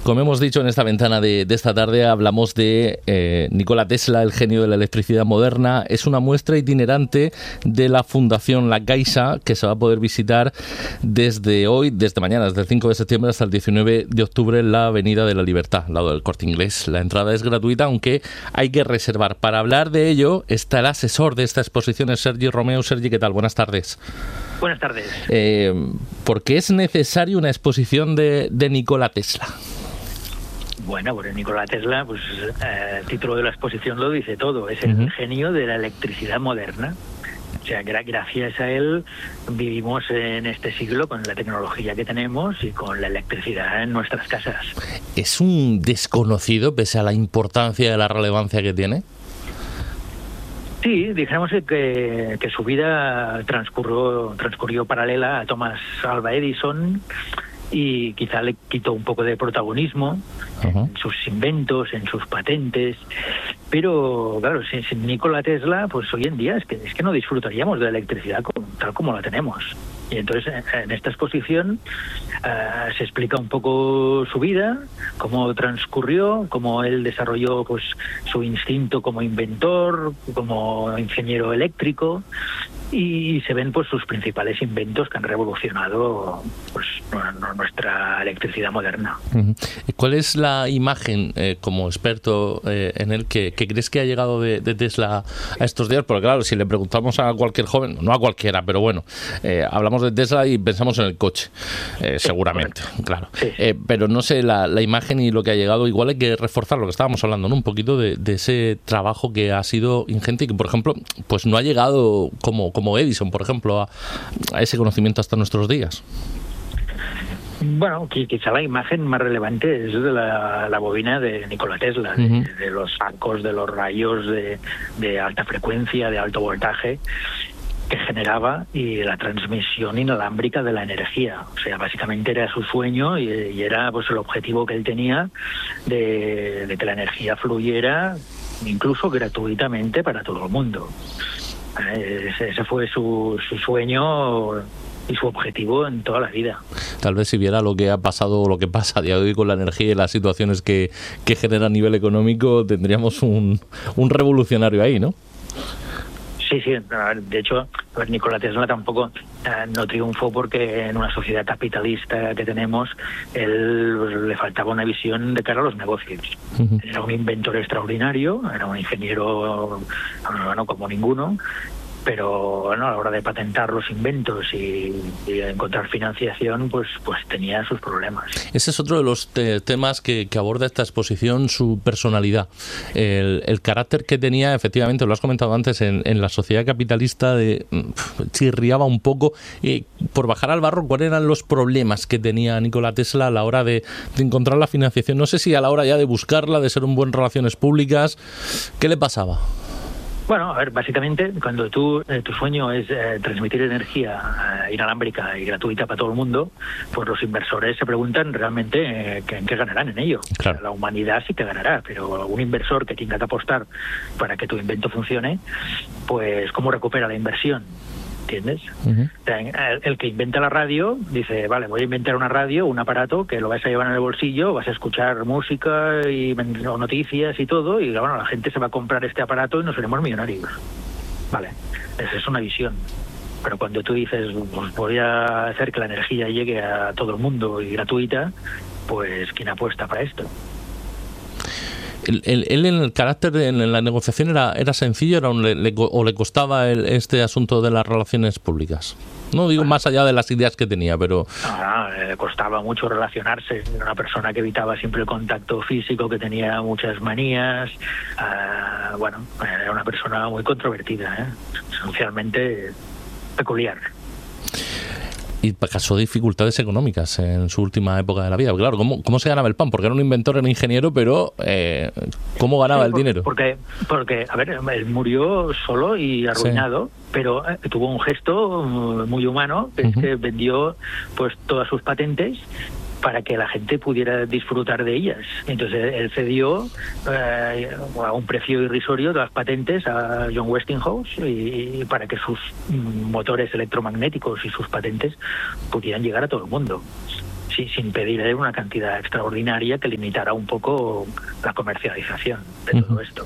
Como hemos dicho en esta ventana de esta tarde, hablamos de Nikola Tesla, el genio de la electricidad moderna. Es una muestra itinerante de la Fundación La Caixa que se va a poder visitar desde hoy, desde mañana, desde el 5 de septiembre hasta el 19 de octubre en la Avenida de la Libertad, al lado del Corte Inglés. La entrada es gratuita, aunque hay que reservar. Para hablar de ello está el asesor de esta exposición, es Sergi Romeu. Sergi, ¿qué tal? Buenas tardes. Buenas tardes. ¿Por qué es necesaria una exposición de Nikola Tesla? Bueno, pues Nikola Tesla, pues el título de la exposición lo dice todo. Es el genio de la electricidad moderna. O sea, gracias a él vivimos en este siglo con la tecnología que tenemos y con la electricidad en nuestras casas. ¿Es un desconocido pese a la importancia y la relevancia que tiene? Sí, dijéramos que su vida transcurrió paralela a Thomas Alva Edison y quizá le quitó un poco de protagonismo en sus inventos, en sus patentes. Pero claro, sin Nikola Tesla, pues hoy en día es que no disfrutaríamos de la electricidad tal como la tenemos. Y entonces en esta exposición se explica un poco su vida, cómo transcurrió, cómo él desarrolló pues su instinto como inventor, como ingeniero eléctrico, y se ven pues sus principales inventos que han revolucionado pues nuestra electricidad moderna. ¿Cuál es la imagen como experto en él que crees que ha llegado de Tesla a estos días? Porque claro, si le preguntamos a cualquier joven, no a cualquiera, pero bueno, hablamos de Tesla y pensamos en el coche, seguramente, claro. Sí. Pero no sé, la imagen y lo que ha llegado, igual hay que reforzar lo que estábamos hablando, ¿no? Un poquito de ese trabajo que ha sido ingente y que, por ejemplo, pues no ha llegado como Edison, por ejemplo, a ese conocimiento hasta nuestros días. Bueno, quizá la imagen más relevante es de la bobina de Nikola Tesla, de los arcos, de los rayos de alta frecuencia, de alto voltaje que generaba, y la transmisión inalámbrica de la energía. O sea, básicamente era su sueño y era pues el objetivo que él tenía de que la energía fluyera incluso gratuitamente para todo el mundo. Ese fue su sueño y su objetivo en toda la vida. Tal vez si viera lo que ha pasado o lo que pasa a día de hoy con la energía y las situaciones que genera a nivel económico, tendríamos un revolucionario ahí, ¿no? Sí, de hecho, Nikola Tesla tampoco no triunfó porque en una sociedad capitalista que tenemos, él le faltaba una visión de cara a los negocios. Era un inventor extraordinario, era un ingeniero como ninguno, pero bueno, a la hora de patentar los inventos y encontrar financiación, pues tenía sus problemas. Ese es otro de los temas que aborda esta exposición, su personalidad, el carácter que tenía, efectivamente, lo has comentado antes, en la sociedad capitalista, chirriaba un poco. Por bajar al barro, ¿cuáles eran los problemas que tenía Nikola Tesla a la hora de encontrar la financiación? No sé si a la hora ya de buscarla, de ser un buen relaciones públicas, ¿qué le pasaba? Bueno, a ver, básicamente, cuando tu sueño es transmitir energía inalámbrica y gratuita para todo el mundo, pues los inversores se preguntan realmente en qué ganarán en ello. Claro. La humanidad sí que ganará, pero un inversor que tenga que apostar para que tu invento funcione, pues ¿cómo recupera la inversión? ¿Entiendes? El que inventa la radio dice, vale, voy a inventar una radio, un aparato que lo vas a llevar en el bolsillo, vas a escuchar música o noticias y todo, y bueno, la gente se va a comprar este aparato y nos seremos millonarios. Vale, esa es una visión. Pero cuando tú dices, pues voy a hacer que la energía llegue a todo el mundo y gratuita, pues ¿quién apuesta para esto? Él en el carácter, en la negociación, era sencillo o le costaba este asunto de las relaciones públicas. No digo más allá de las ideas que tenía, pero... le costaba mucho relacionarse. Era una persona que evitaba siempre el contacto físico, que tenía muchas manías. Era una persona muy controvertida, socialmente peculiar. Y pasó dificultades económicas en su última época de la vida. Claro, ¿cómo se ganaba el pan? Porque era un inventor, era un ingeniero, pero ¿cómo ganaba el dinero? Porque, a ver, él murió solo y arruinado, pero tuvo un gesto muy humano, que es que vendió pues todas sus patentes para que la gente pudiera disfrutar de ellas. Entonces él cedió a un precio irrisorio de las patentes a John Westinghouse y para que sus motores electromagnéticos y sus patentes pudieran llegar a todo el mundo. sin pedir una cantidad extraordinaria que limitara un poco la comercialización de todo esto.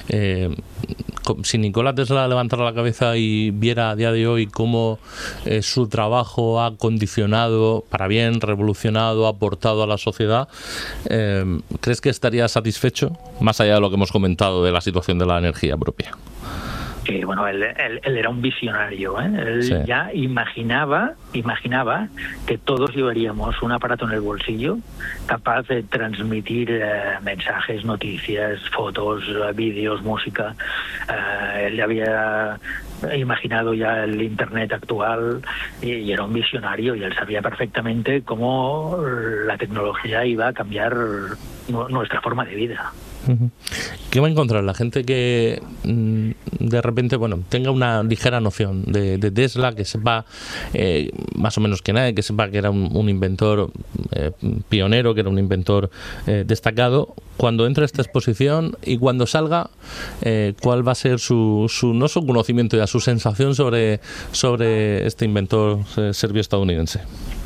Si Nikola Tesla levantara la cabeza y viera a día de hoy cómo su trabajo ha condicionado, para bien, revolucionado, aportado a la sociedad, ¿crees que estaría satisfecho, más allá de lo que hemos comentado de la situación de la energía propia? Sí, bueno, él era un visionario, ¿eh? Él ya imaginaba que todos llevaríamos un aparato en el bolsillo capaz de transmitir mensajes, noticias, fotos, vídeos, música. Él ya había imaginado ya el Internet actual y era un visionario, y él sabía perfectamente cómo la tecnología iba a cambiar nuestra forma de vida. ¿Qué va a encontrar la gente que de repente tenga una ligera noción de Tesla, que sepa más o menos que nadie, que sepa que era un inventor pionero, que era un inventor destacado? Cuando entre a esta exposición y cuando salga, ¿cuál va a ser no su conocimiento, ya su sensación sobre este inventor serbio-estadounidense?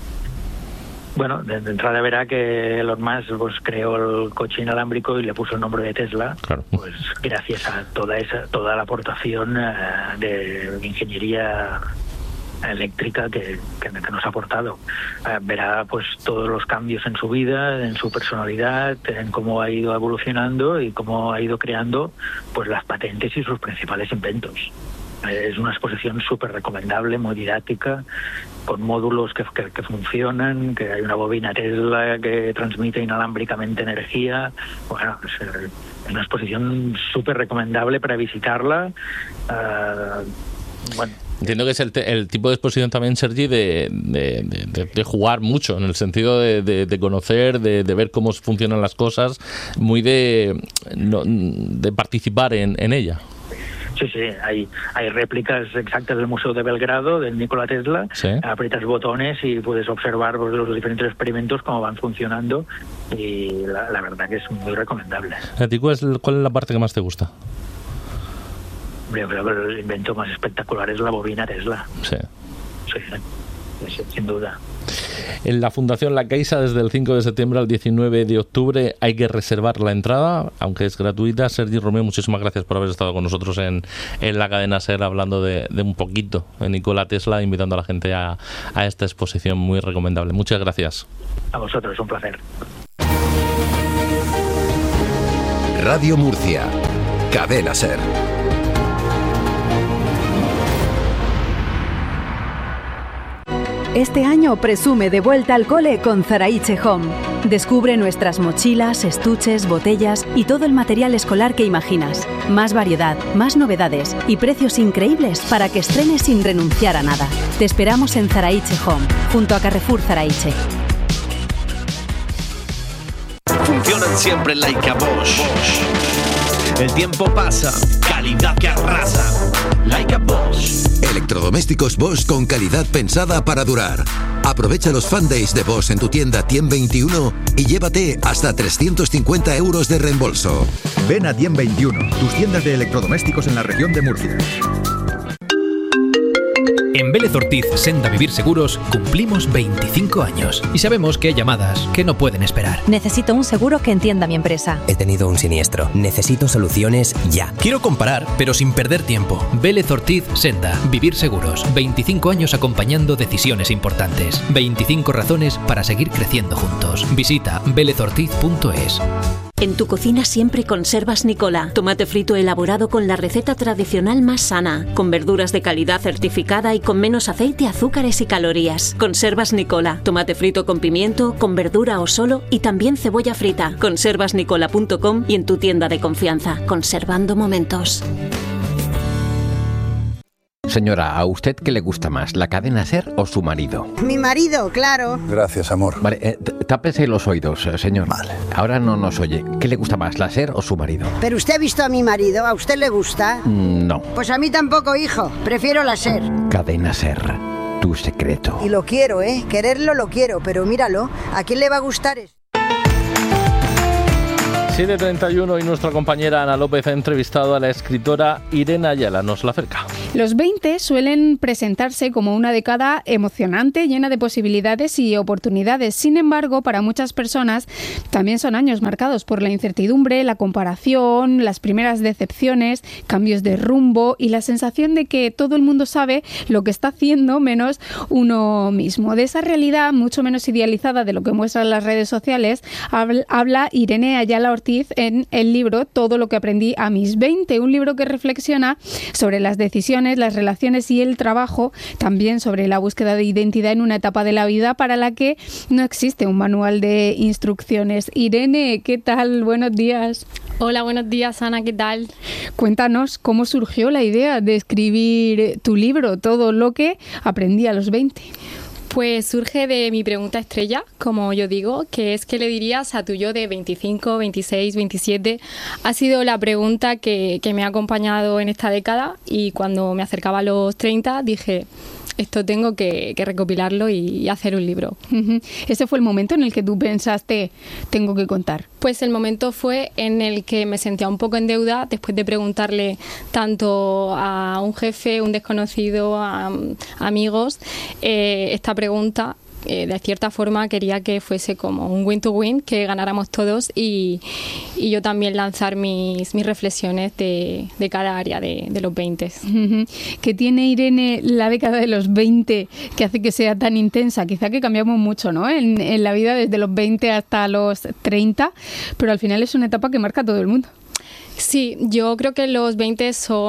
Bueno, de entrada verá que Elon Musk creó el coche inalámbrico y le puso el nombre de Tesla, claro. Pues gracias a toda la aportación de ingeniería eléctrica que nos ha aportado. Verá pues todos los cambios en su vida, en su personalidad, en cómo ha ido evolucionando y cómo ha ido creando pues las patentes y sus principales inventos. Es una exposición súper recomendable, muy didáctica, con módulos que funcionan, que hay una bobina Tesla que transmite inalámbricamente energía. Bueno, es una exposición súper recomendable para visitarla. Entiendo que es el tipo de exposición también, Sergi, de jugar mucho, en el sentido de conocer, de ver cómo funcionan las cosas, muy de participar en ella. Sí, hay réplicas exactas del Museo de Belgrado, del Nikola Tesla. ¿Sí? Aprietas botones y puedes observar los diferentes experimentos, cómo van funcionando, y la verdad que es muy recomendable. ¿A ti cuál es la parte que más te gusta? Yo creo que el invento más espectacular es la bobina Tesla. Sí, sin duda. En la Fundación La Caixa, desde el 5 de septiembre al 19 de octubre, hay que reservar la entrada, aunque es gratuita. Sergi Romeu, muchísimas gracias por haber estado con nosotros en la cadena SER, hablando de un poquito de Nikola Tesla, invitando a la gente a esta exposición muy recomendable. Muchas gracias. A vosotros, un placer. Radio Murcia, Cadena SER. Este año presume de vuelta al cole con Zaraiche Home. Descubre nuestras mochilas, estuches, botellas y todo el material escolar que imaginas. Más variedad, más novedades y precios increíbles para que estrenes sin renunciar a nada. Te esperamos en Zaraiche Home, junto a Carrefour Zaraiche. Funcionan siempre like a Bosch. El tiempo pasa, calidad que arrasa. Like a Bosch. Electrodomésticos Bosch con calidad pensada para durar. Aprovecha los Fan Days de Bosch en tu tienda Tiem 21 y llévate hasta 350 euros de reembolso. Ven a Tiem 21, tus tiendas de electrodomésticos en la región de Murcia. En Vélez Ortiz Senda Vivir Seguros cumplimos 25 años y sabemos que hay llamadas que no pueden esperar. Necesito un seguro que entienda mi empresa. He tenido un siniestro. Necesito soluciones ya. Quiero comparar, pero sin perder tiempo. Vélez Ortiz Senda Vivir Seguros. 25 años acompañando decisiones importantes. 25 razones para seguir creciendo juntos. Visita velezortiz.es. En tu cocina siempre conservas Nikola, tomate frito elaborado con la receta tradicional más sana, con verduras de calidad certificada y con menos aceite, azúcares y calorías. Conservas Nikola, tomate frito con pimiento, con verdura o solo, y también cebolla frita. Conservasnicola.com y en tu tienda de confianza, conservando momentos. Señora, ¿a usted qué le gusta más, la cadena SER o su marido? Mi marido, claro. Gracias, amor. Vale, tápese los oídos, señor. Vale. Ahora no nos oye. ¿Qué le gusta más, la SER o su marido? ¿Pero usted ha visto a mi marido? ¿A usted le gusta? No. Pues a mí tampoco, hijo. Prefiero la SER. Cadena SER, tu secreto. Y lo quiero, quererlo lo quiero, pero míralo, ¿a quién le va a gustar esto? 7:31 y nuestra compañera Ana López ha entrevistado a la escritora Irene Ayala. Nos la acerca. Los 20 suelen presentarse como una década emocionante, llena de posibilidades y oportunidades. Sin embargo, para muchas personas también son años marcados por la incertidumbre, la comparación, las primeras decepciones, cambios de rumbo y la sensación de que todo el mundo sabe lo que está haciendo menos uno mismo. De esa realidad mucho menos idealizada de lo que muestran las redes sociales habla Irene Ayala Ortiz en el libro Todo lo que aprendí a mis 20, un libro que reflexiona sobre las decisiones, las relaciones y el trabajo, también sobre la búsqueda de identidad en una etapa de la vida para la que no existe un manual de instrucciones. Irene, ¿qué tal? Buenos días. Hola, buenos días, Ana, ¿qué tal? Cuéntanos cómo surgió la idea de escribir tu libro, Todo lo que aprendí a los 20. Pues surge de mi pregunta estrella, como yo digo, que es ¿qué le dirías a tu yo de 25, 26, 27? Ha sido la pregunta que me ha acompañado en esta década y cuando me acercaba a los 30 dije, esto tengo que recopilarlo y hacer un libro. ¿Ese fue el momento en el que tú pensaste, tengo que contar? Pues el momento fue en el que me sentía un poco en deuda después de preguntarle tanto a un jefe, un desconocido, a amigos, esta pregunta. De cierta forma quería que fuese como un win-to-win, que ganáramos todos y yo también lanzar mis reflexiones de cada área de los 20. ¿Qué tiene, Irene, la década de los 20 que hace que sea tan intensa? Quizá que cambiamos mucho, ¿no? En la vida desde los 20 hasta los 30, pero al final es una etapa que marca a todo el mundo. Sí, yo creo que los 20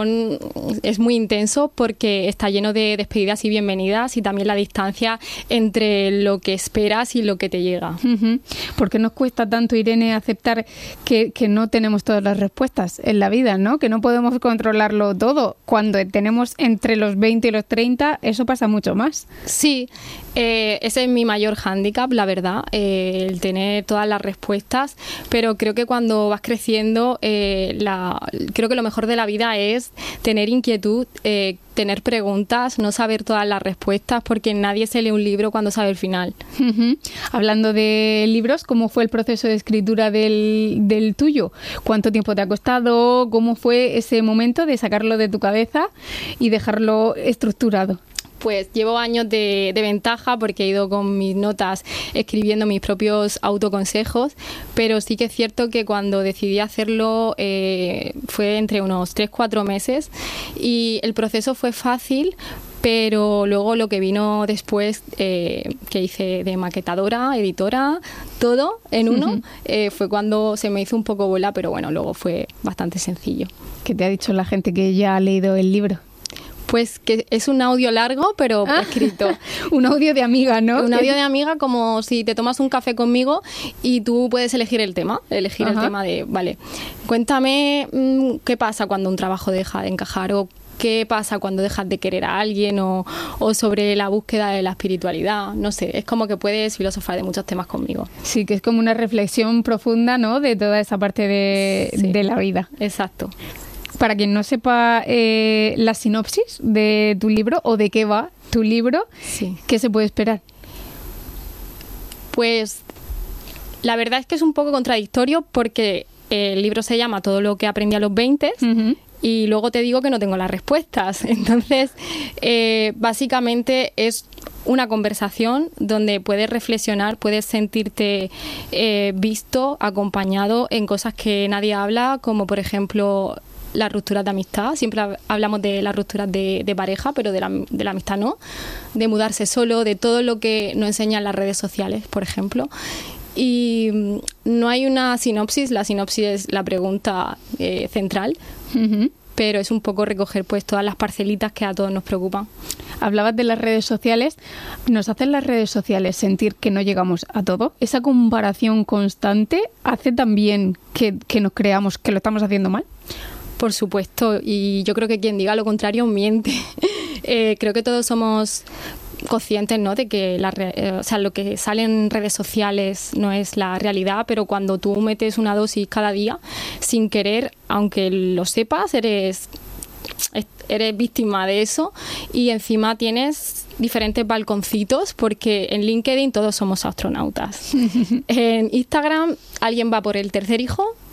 es muy intenso porque está lleno de despedidas y bienvenidas y también la distancia entre lo que esperas y lo que te llega. ¿Por qué nos cuesta tanto, Irene, aceptar que no tenemos todas las respuestas en la vida, ¿no? Que no podemos controlarlo todo? Cuando tenemos entre los 20 y los 30, eso pasa mucho más. Sí, ese es mi mayor hándicap, la verdad, el tener todas las respuestas, pero creo que cuando vas creciendo, creo que lo mejor de la vida es tener inquietud, tener preguntas, no saber todas las respuestas, porque nadie se lee un libro cuando sabe el final. Hablando de libros, ¿cómo fue el proceso de escritura del tuyo? ¿Cuánto tiempo te ha costado? ¿Cómo fue ese momento de sacarlo de tu cabeza y dejarlo estructurado? Pues llevo años de ventaja porque he ido con mis notas escribiendo mis propios autoconsejos, pero sí que es cierto que cuando decidí hacerlo fue entre unos 3-4 meses y el proceso fue fácil, pero luego lo que vino después, que hice de maquetadora, editora, todo en uno, fue cuando se me hizo un poco bola, pero bueno, luego fue bastante sencillo. ¿Qué te ha dicho la gente que ya ha leído el libro? Pues que es un audio largo, pero escrito. Un audio de amiga, ¿no? Un audio de amiga, como si te tomas un café conmigo y tú puedes elegir el tema. El tema de, vale, cuéntame qué pasa cuando un trabajo deja de encajar o qué pasa cuando dejas de querer a alguien o sobre la búsqueda de la espiritualidad. No sé, es como que puedes filosofar de muchos temas conmigo. Sí, que es como una reflexión profunda, ¿no? De toda esa parte de la vida. Exacto. Para quien no sepa la sinopsis de tu libro o de qué va tu libro, ¿qué se puede esperar? Pues la verdad es que es un poco contradictorio porque el libro se llama Todo lo que aprendí a los 20 y luego te digo que no tengo las respuestas. Entonces, básicamente es una conversación donde puedes reflexionar, puedes sentirte visto, acompañado en cosas que nadie habla, como por ejemplo las rupturas de amistad. Siempre hablamos de las rupturas de pareja, pero de la amistad no. De mudarse solo, de todo lo que nos enseñan las redes sociales, por ejemplo. Y no hay una sinopsis. La sinopsis es la pregunta central. Pero es un poco recoger pues todas las parcelitas que a todos nos preocupan. Hablabas de las redes sociales. ¿Nos hacen las redes sociales sentir que no llegamos a todo? ¿Esa comparación constante hace también que nos creamos que lo estamos haciendo mal? Por supuesto, y yo creo que quien diga lo contrario miente. Creo que todos somos conscientes, ¿no?, de que lo que sale en redes sociales no es la realidad, pero cuando tú metes una dosis cada día sin querer, aunque lo sepas, eres víctima de eso y encima tienes diferentes balconcitos porque en LinkedIn todos somos astronautas. En Instagram alguien va por el tercer hijo,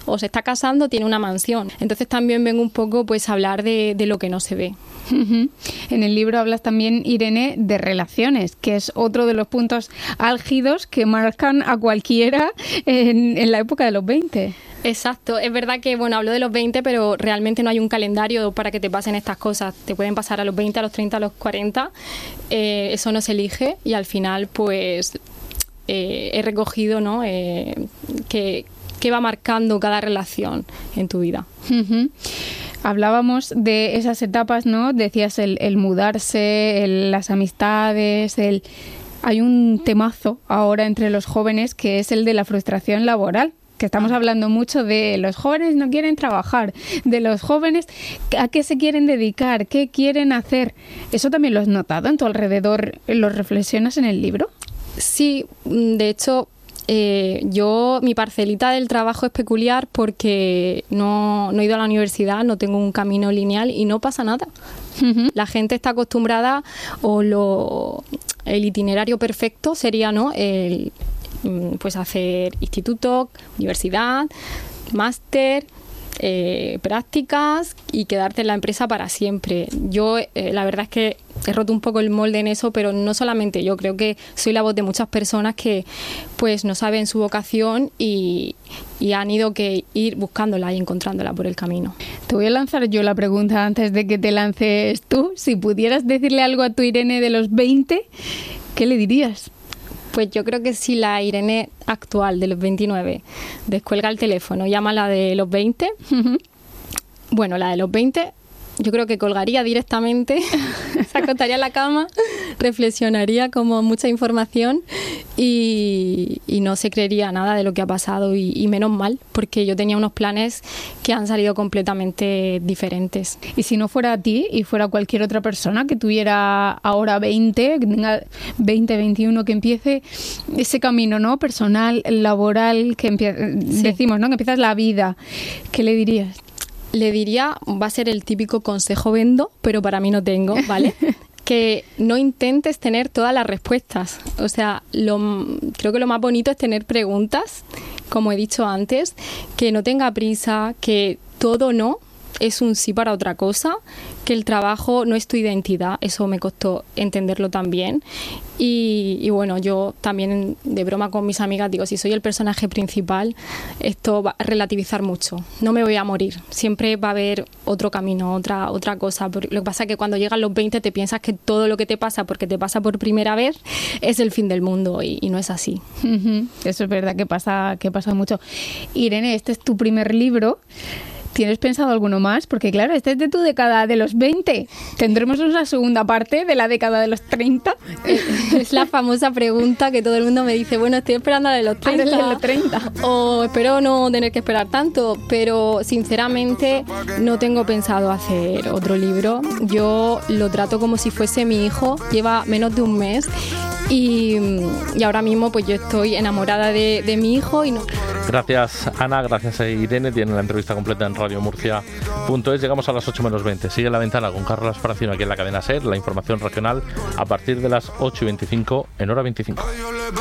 o se está casando o tiene una mansión. Entonces también vengo un poco pues a hablar de lo que no se ve. En el libro hablas también, Irene, de relaciones, que es otro de los puntos álgidos que marcan a cualquiera en la época de los 20. Exacto, es verdad que hablo de los 20, pero realmente no hay un calendario para que te pasen estas cosas. Te pueden pasar a los 20, a los 30, a los 40, eso no se elige y al final pues he recogido, ¿no? que va marcando cada relación en tu vida. Hablábamos de esas etapas, ¿no? Decías el mudarse, las amistades, hay un temazo ahora entre los jóvenes que es el de la frustración laboral. Que estamos hablando mucho de los jóvenes no quieren trabajar, de los jóvenes a qué se quieren dedicar, qué quieren hacer. ¿Eso también lo has notado en tu alrededor? ¿Lo reflexionas en el libro? Sí, de hecho, mi parcelita del trabajo es peculiar porque no he ido a la universidad, no tengo un camino lineal y no pasa nada. La gente está acostumbrada el itinerario perfecto sería, ¿no? Pues hacer instituto, universidad, máster, prácticas y quedarte en la empresa para siempre. Yo la verdad es que he roto un poco el molde en eso, pero no solamente yo, creo que soy la voz de muchas personas que pues no saben su vocación y han ido que ir buscándola y encontrándola por el camino. Te voy a lanzar yo la pregunta antes de que te lances tú. Si pudieras decirle algo a tu Irene de los 20, ¿qué le dirías? Pues yo creo que si la Irene actual de los 29 descuelga el teléfono, llama a la de los 20, bueno, la de los 20 yo creo que colgaría directamente, se acostaría en la cama, reflexionaría como mucha información y no se creería nada de lo que ha pasado y menos mal, porque yo tenía unos planes que han salido completamente diferentes. Y si no fuera a ti y fuera cualquier otra persona que tuviera ahora 20, que tenga 20, 21, que empiece ese camino, ¿no? Personal, laboral, que decimos, ¿no? Que empiezas la vida, ¿qué le dirías? Le diría, va a ser el típico consejo vendo, pero para mí no tengo, ¿vale? Que no intentes tener todas las respuestas. O sea, creo que lo más bonito es tener preguntas, como he dicho antes, que no tenga prisa, que todo no es un sí para otra cosa, que el trabajo no es tu identidad, eso me costó entenderlo también. Y bueno, yo también de broma con mis amigas digo, si soy el personaje principal, esto va a relativizar mucho. No me voy a morir, siempre va a haber otro camino, otra cosa. Lo que pasa es que cuando llegan los 20 te piensas que todo lo que te pasa, porque te pasa por primera vez, es el fin del mundo y no es así. Eso es verdad que pasa mucho. Irene, este es tu primer libro. ¿Tienes pensado alguno más? Porque claro, este es de tu década de los 20. ¿Tendremos una segunda parte de la década de los 30? Es la famosa pregunta que todo el mundo me dice, bueno, estoy esperando a la de los 30. De los 30. O espero no tener que esperar tanto, pero sinceramente no tengo pensado hacer otro libro. Yo lo trato como si fuese mi hijo, lleva menos de un mes y ahora mismo pues yo estoy enamorada de mi hijo y no... Gracias Ana, gracias a Irene, tienen la entrevista completa en radiomurcia.es. Llegamos a las 8 menos 20. Sigue La Ventana con Carlos Francino aquí en la cadena SER, la información regional a partir de las 8:25 en hora 25.